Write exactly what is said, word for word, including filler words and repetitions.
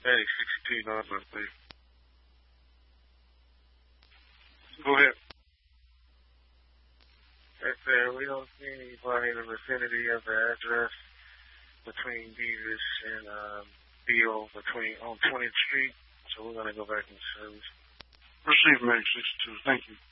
Hey, sixty-two, not birthday. Go ahead. Right there, we don't see anybody in the vicinity of the address between Beavis and um, Beale between on twentieth Street, so we're going to go back in service. Receive Meg sixty-two. Thank you.